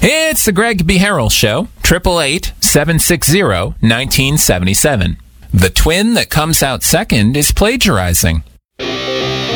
It's the Greg B. Harrell Show, 888-760-1977. The twin that comes out second is plagiarizing.